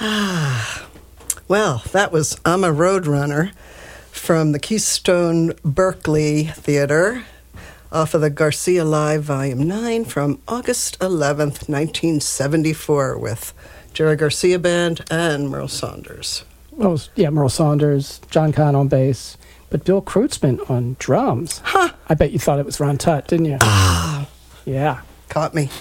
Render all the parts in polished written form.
Well, that was I'm a Roadrunner from the Keystone Berkeley Theater off of the Garcia Live Volume 9 from August 11th, 1974 with Jerry Garcia Band and Merle Saunders. Oh, yeah, Merle Saunders, John Kahn on bass, but Bill Kreutzmann on drums. Huh. I bet you thought it was Ron Tutt, didn't you? Ah. Yeah. Caught me.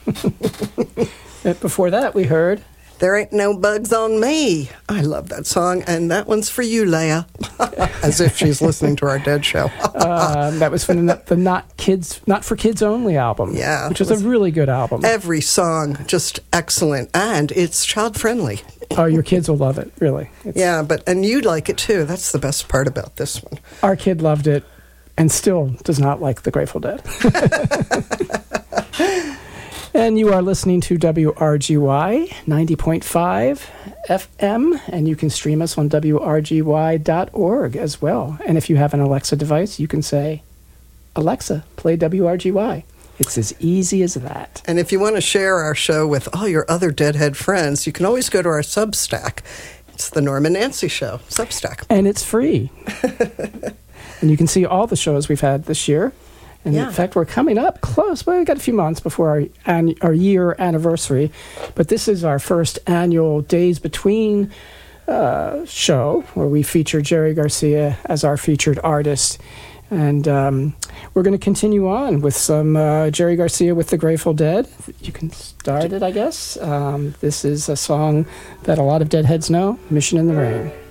Before that, we heard There Ain't No Bugs on Me. I love that song, and that one's for you, Leia. As if she's listening to our Dead show. that was from the Not for Kids Only album. Yeah. Which was a really good album. Every song just excellent, and it's child-friendly. Oh, your kids will love it, really. And you like it too. That's the best part about this one. Our kid loved it and still does not like the Grateful Dead. And you are listening to WRGY 90.5 FM, and you can stream us on WRGY.org as well. And if you have an Alexa device, you can say, Alexa, play WRGY. It's as easy as that. And if you want to share our show with all your other Deadhead friends, you can always go to our Substack. It's the Norm and Nancy Show, Substack. And it's free. And you can see all the shows we've had this year. And in fact, we're coming up close. Well, we've got a few months before our year anniversary. But this is our first annual Days Between show where we feature Jerry Garcia as our featured artist. And we're going to continue on with some Jerry Garcia with the Grateful Dead. You can start it, I guess. This is a song that a lot of Deadheads know, Mission in the Rain.